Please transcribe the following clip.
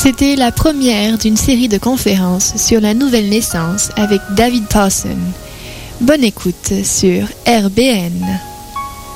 C'était la première d'une série de conférences sur la nouvelle naissance avec David Pawson. Bonne écoute sur RBN.